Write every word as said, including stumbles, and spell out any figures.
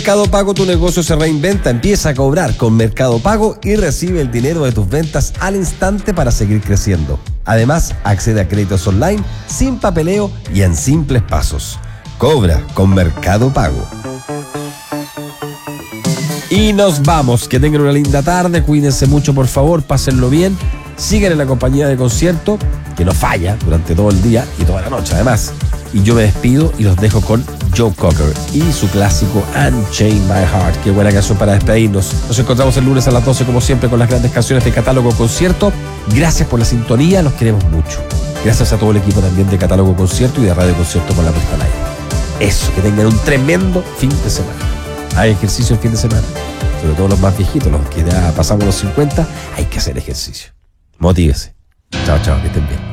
Mercado Pago, tu negocio se reinventa. Empieza a cobrar con Mercado Pago y recibe el dinero de tus ventas al instante para seguir creciendo. Además, accede a créditos online sin papeleo y en simples pasos. Cobra con Mercado Pago. Y nos vamos. Que tengan una linda tarde. Cuídense mucho, por favor. Pásenlo bien. Sigan en la compañía de concierto, que no falla durante todo el día y toda la noche, además. Y yo me despido y los dejo con Joe Cocker y su clásico Unchain My Heart. Qué buena canción para despedirnos. Nos encontramos el lunes a las doce, como siempre, con las grandes canciones de Catálogo Concierto. Gracias por la sintonía, los queremos mucho. Gracias a todo el equipo también de Catálogo Concierto y de Radio Concierto por la puesta al aire. Eso, que tengan un tremendo fin de semana. Hay ejercicio el fin de semana, sobre todo los más viejitos, los que ya pasamos los cincuenta, hay que hacer ejercicio. Motívese. Chao, chao, que estén bien.